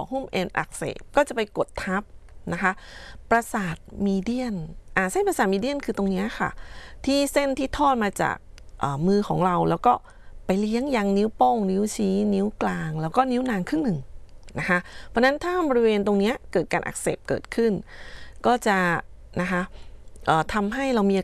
หุ้มเอ็นอักเสบก็จะไปกดทับนะคะประสาทมีเดียนเส้นประสาทมีเดียนคือตรงนี้ค่ะที่เส้นที่ทอดมาจากมือของเราแล้วก็ไปเลี้ยงยังนิ้วโป้งนิ้วชี้นิ้วกลางแล้วก็นิ้วนางครึ่งหนึ่งนะคะเพราะฉะนั้นถ้าบริเวณตรงนี้เกิดการอักเสบเกิดขึ้นก็จะนะคะทำให้เรามี